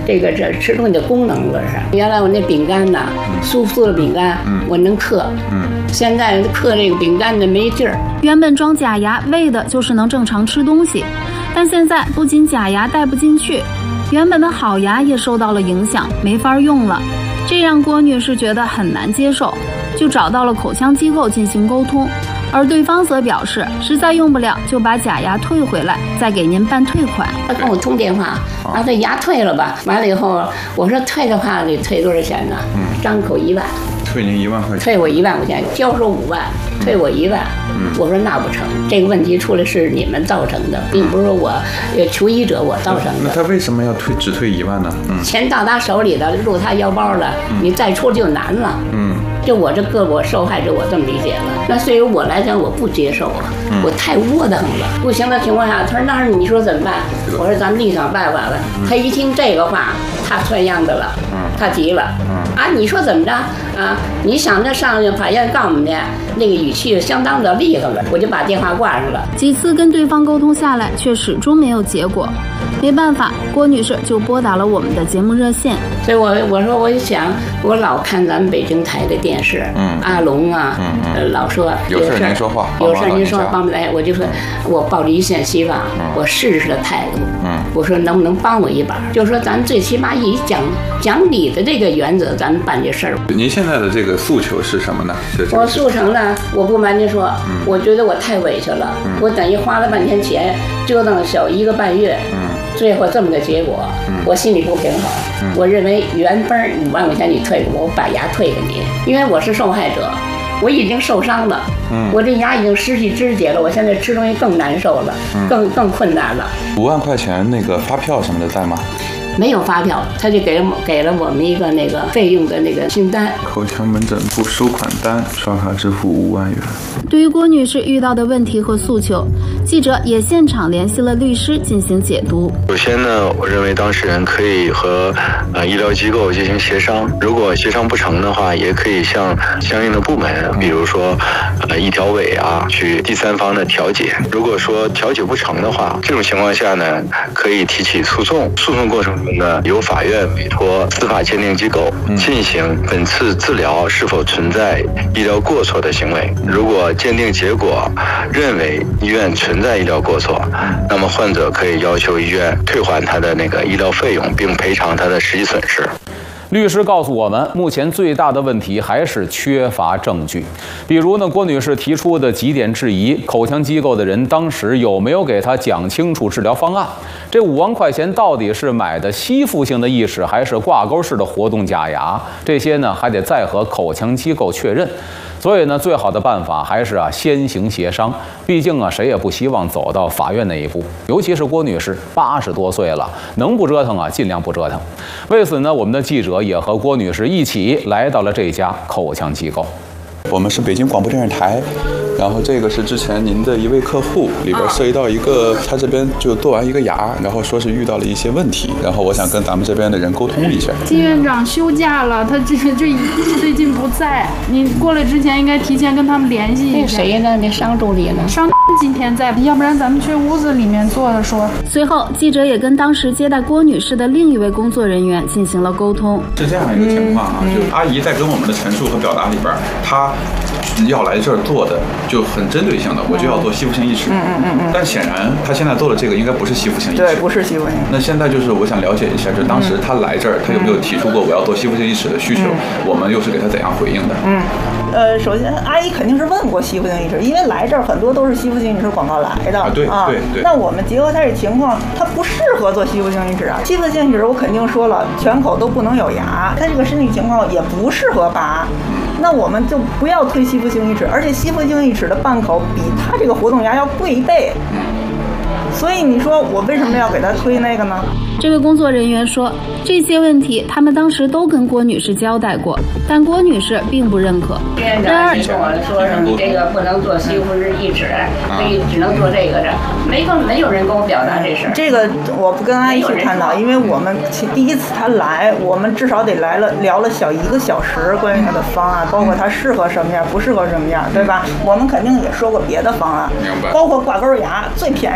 这吃东西的功能了是。原来我那饼干呢，酥酥的饼干，我能嗑，现在嗑这个饼干的没劲儿。 原本装假牙为的就是能正常吃东西，但现在不仅假牙戴不进去，原本的好牙也受到了影响，没法用了。这让郭女士觉得很难接受，就找到了口腔机构进行沟通，而对方则表示实在用不了就把假牙退回来，再给您办退款。 他跟我通电话，这牙退了吧？完了以后，我说退的话得退多少钱呢？张口1万， 退您1万块钱， 退我1万块钱，交收5万，退我1万。我说那不成，这个问题出来是你们造成的，并不是说我求医者我造成的。 那他为什么要只退1万呢？ 钱到他手里了，入他腰包了，你再出就难了。就我我受害者，我这么理解了。那对于我来讲，我不接受啊，我太窝囊了。不行的情况下，他说那你说怎么办？我说咱们立场办法了。他一听这个话，他算样子了，他急了。你说怎么着啊？你想着上法院告我们去，那个语气相当的厉害了，我就把电话挂上了。 几次跟对方沟通下来，却始终没有结果。没办法，郭女士就拨打了我们的节目热线。 所以我说我想，我老看咱们北京台的电视，阿龙啊，老说有事您说话， 有事您说帮不来，我就说我抱着一线希望，我试试的态度，我说能不能帮我一把？就说咱最起码以讲理的这个原则，咱们办这事儿。 您现在的这个诉求是什么呢？ 我诉成呢，我不瞒您说，我觉得我太委屈了，我等于花了半天钱，折腾了小1个半月，最后这么个结果，我心里不平衡。我认为原本5万块钱你退给我，我把牙退给你，因为我是受害者，我已经受伤了，我这牙已经失去肢节了，我现在吃东西更难受了，更困难了。 5万块钱那个发票什么的在吗？ 没有发票，他就给了我们一个那个费用的那个清单， 口腔门诊部收款单，刷卡支付5万元。 对于郭女士遇到的问题和诉求，记者也现场联系了律师进行解读。 首先呢，我认为当事人可以和医疗机构进行协商，如果协商不成的话，也可以向相应的部门，比如说医调委啊，去第三方的调解。如果说调解不成的话，这种情况下呢，可以提起诉讼。诉讼过程中呢，由法院委托司法鉴定机构进行本次治疗是否存在医疗过错的行为。如果鉴定结果认为医院存在医疗过错，那么患者可以要求医院退还他的那个医疗费用，并赔偿他的实际损失。 律师告诉我们，目前最大的问题还是缺乏证据。比如呢，郭女士提出的几点质疑，口腔机构的人当时有没有给她讲清楚治疗方案？这5万块钱到底是买的吸附性的义齿，还是挂钩式的活动假牙？这些呢，还得再和口腔机构确认。所以呢，最好的办法还是先行协商。毕竟谁也不希望走到法院那一步。尤其是郭女士80多岁了，能不折腾尽量不折腾。为此呢，我们的记者也和郭女士一起来到了这家口腔机构。 我们是北京广播电视台，然后这个是之前您的一位客户，里边涉及到一个，他这边就做完一个牙，然后说是遇到了一些问题，然后我想跟咱们这边的人沟通一下。 金院长休假了，他这最近不在，你过来之前应该提前跟他们联系一下。 谁呢？那商助理呢？ 商今天在，要不然咱们去屋子里面坐着说。 随后，记者也跟当时接待郭女士的另一位工作人员进行了沟通。 是这样一个情况就阿姨在跟我们的陈述和表达里边，她要来这儿做的就很针对性的，我就要做吸附性义齿。但显然她现在做的这个应该不是吸附性义齿。 对，不是吸附性。 那现在就是我想了解一下，就当时她来这儿，她有没有提出过我要做吸附性义齿的需求？我们又是给她怎样回应的？ 首先阿姨肯定是问过吸附性义齿，因为来这儿很多都是吸附性义齿广告来的对。 那我们结合她这情况，她不适合做吸附性义齿啊。吸附性义齿我肯定说了，全口都不能有牙，她这个身体情况也不适合拔。那我们就不要推吸附性义齿，而且吸附性义齿的办口比它这个活动牙要贵1倍。所以你说我为什么要给他推那个呢？ 这位工作人员说，这些问题他们当时都跟郭女士交代过，但郭女士并不认可。 院长跟我说你这个不能做吸附式义齿，所以只能做这个的。没有人跟我表达这事儿。 这个我不跟阿姨去探讨，因为我们第一次他来，我们至少得聊了小1个小时关于他的方案，包括他适合什么样，不适合什么样，对吧？我们肯定也说过别的方案，包括挂钩牙，最便宜的挂钩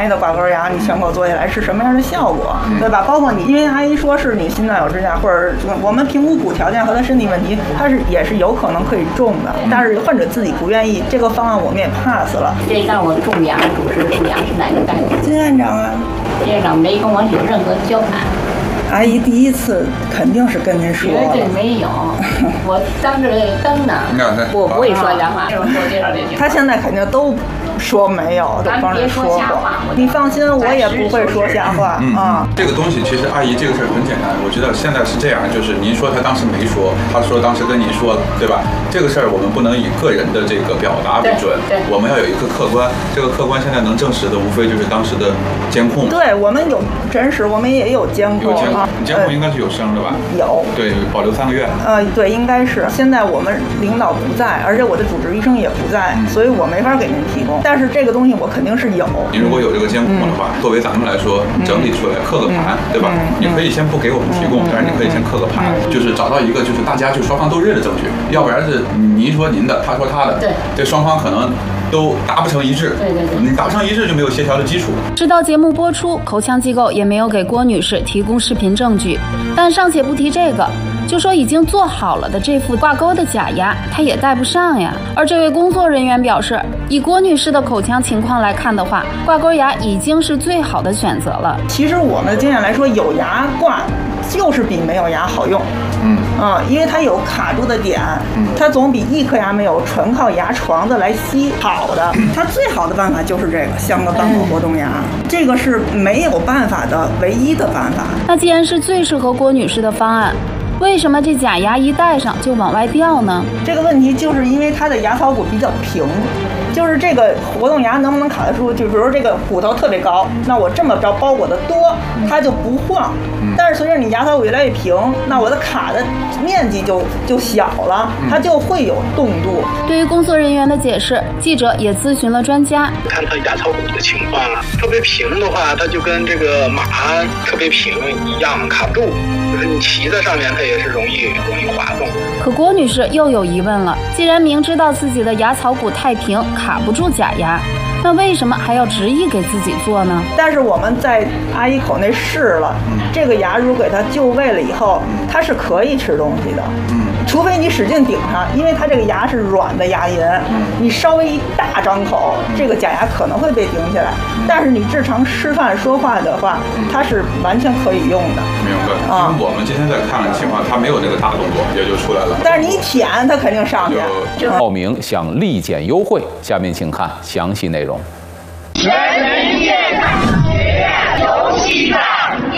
根牙你全口做下来是什么样的效果，对吧？包括你，因为阿姨说是你心脏有支架，或者我们评估骨条件和他身体问题，他也是有可能可以种的，但是患者自己不愿意，这个方案我们也 pass 了。 这让我种牙主持种牙是哪个大夫？ 金院长啊， 金院长没跟我有任何交谈。 阿姨第一次肯定是跟您说了， 绝对没有，我当着灯呢，我不会说瞎话，给我介绍这句话。 他现在肯定都说没有，都帮人说谎。你放心，我也不会说瞎话啊。 这个东西其实阿姨这个事儿很简单，我觉得现在是这样，就是您说他当时没说，他说当时跟您说，对吧？这个事儿我们不能以个人的这个表达为准，我们要有一个客观。这个客观现在能证实的，无非就是当时的监控。 对，我们有真实，我们也有监控。 你监控应该是有声的吧？ 有。对， 保留3个月。 对，应该是。现在我们领导不在，而且我的主治医生也不在，所以我没法给您提供。但是这个东西我肯定是有。 您如果有这个监控的话，作为咱们来说，整理出来刻个盘，对吧？你可以先不给我们提供，但是你可以先刻个盘，就是找到一个就是大家就双方都认的证据，要不然是您说您的，他说他的，这双方可能都达不成一致。你达不成一致就没有协调的基础。 直到节目播出，口腔机构也没有给郭女士提供视频证据。但尚且不提这个，就说已经做好了的这副挂钩的假牙，她也戴不上呀。而这位工作人员表示，以郭女士的口腔情况来看的话，挂钩牙已经是最好的选择了。 其实我们的经验来说，有牙挂就是比没有牙好用。因为它有卡住的点，它总比一颗牙没有纯靠牙床子来吸好的。它最好的办法就是这个镶个半口活动牙，这个是没有办法的唯一的办法。 那既然是最适合郭女士的方案，为什么这假牙一戴上就往外掉呢？ 这个问题就是因为它的牙槽骨比较平，就是这个活动牙能不能卡得住？就比如这个骨头特别高，那我这么着包裹的多，它就不晃。但是随着你牙槽骨越来越平，那我的卡的面积就小了，它就会有动度。 对于工作人员的解释，记者也咨询了专家。 看它牙槽骨的情况啊，特别平的话，它就跟这个马特别平一样，卡不住。就是你骑在上面，它也是容易滑动。 可郭女士又有疑问了，既然明知道自己的牙槽骨太平，卡不住假牙，那为什么还要执意给自己做呢？ 但是我们在阿姨口内试了，这个牙如给它就位了以后，它是可以吃东西的。除非你使劲顶它，因为它这个牙是软的牙龈，你稍微一大张口，这个假牙可能会被顶起来。但是你日常吃饭说话的话，它是完全可以用的。 明白。因为我们今天在看的情况，它没有那个大动作，也就出来了。 但是你一舔，它肯定上去。 报名享立减优惠，下面请看详细内容。 全人健康学院游戏上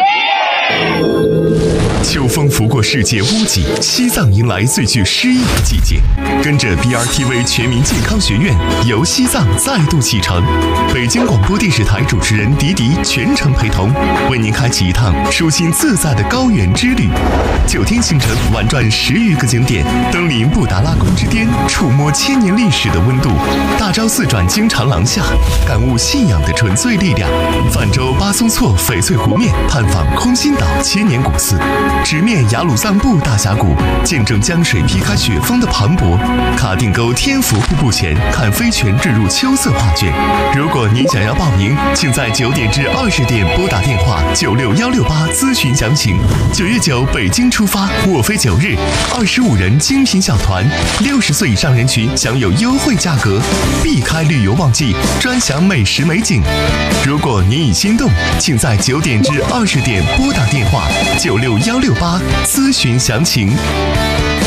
秋风拂过世界屋脊，西藏迎来最具诗意的季节。跟着 BRTV 全民健康学院游西藏再度启程，北京广播电视台主持人迪迪全程陪同，为您开启一趟舒心自在的高原之旅。9天行程，玩转10余个景点，登临布达拉宫之巅，触摸千年历史的温度；大昭寺转经长廊下，感悟信仰的纯粹力量；泛舟巴松措翡翠湖面，探访空心岛千年古寺；直面雅鲁藏布大峡谷，见证江水劈开雪峰的磅礴；卡定沟天府瀑布前，看飞泉坠入秋色画卷。如果您想要报名，请在9点至20点拨打电话96168咨询详情。9月9北京出发，卧飞9日，25人精品小团，60岁以上人群享有优惠价格，避开旅游旺季，专享美食美景。如果您已心动，请在9点至20点拨打电话96168咨询详情。